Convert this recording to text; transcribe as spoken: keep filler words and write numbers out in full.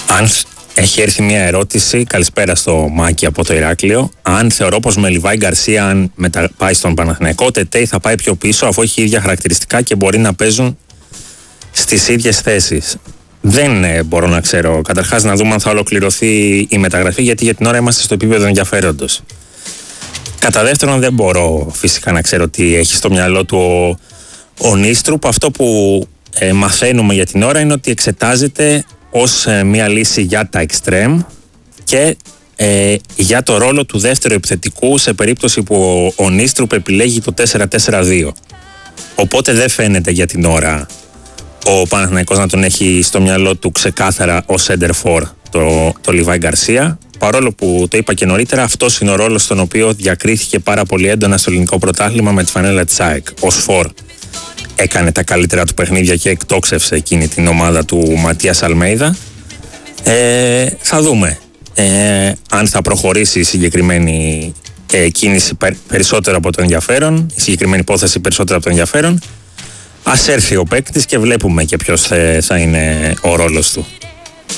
Αν έχει έρθει μια ερώτηση, καλησπέρα στο Μάκη από το Ηράκλειο. Αν θεωρώ πως με Λιβάη Γκαρσία, αν μετα... πάει στον Παναθηναϊκό, ο Τετέι θα πάει πιο πίσω αφού έχει ίδια χαρακτηριστικά και μπορεί να παίζουν στις ίδιες θέσεις. Δεν ε, μπορώ να ξέρω. Καταρχάς να δούμε αν θα ολοκληρωθεί η μεταγραφή, γιατί για την ώρα είμαστε στο επίπεδο ενδιαφέροντος. Κατά δεύτερον, δεν μπορώ φυσικά να ξέρω τι έχει στο μυαλό του ο, ο Νίστρουπ. Αυτό που ε, μαθαίνουμε για την ώρα είναι ότι εξετάζεται ως ε, μια λύση για τα extreme και ε, για το ρόλο του δεύτερου επιθετικού σε περίπτωση που ο, ο Νίστρουπ επιλέγει το τέσσερα τέσσερα δύο. Οπότε δεν φαίνεται για την ώρα ο Παναθηναϊκός να τον έχει στο μυαλό του ξεκάθαρα ως center for το, το Λιβάη Γκαρσία. Παρόλο που το είπα και νωρίτερα, αυτός είναι ο ρόλος στον οποίο διακρίθηκε πάρα πολύ έντονα στο ελληνικό πρωτάθλημα με τη φανέλα της ΑΕΚ. Ως φορ έκανε τα καλύτερα του παιχνίδια και εκτόξευσε εκείνη την ομάδα του Ματίας Αλμέιδα. Ε, θα δούμε ε, αν θα προχωρήσει η συγκεκριμένη ε, κίνηση περισσότερο από το ενδιαφέρον, η συγκεκριμένη υπόθεση περισσότερο από το ενδιαφέρον. Ας έρθει ο παίκτης και βλέπουμε και ποιος θα είναι ο ρόλος του.